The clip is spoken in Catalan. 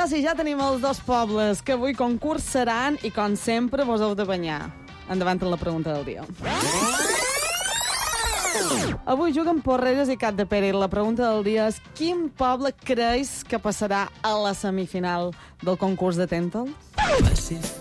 si ja tenim els dos pobles que avui concursaran i, com sempre, vos heu de banyar. Endavant amb la pregunta del dia. Avui juguen Porreres i Capdepera i la pregunta del dia és: quin poble creus que passarà a la semifinal del concurs de Tenta'l?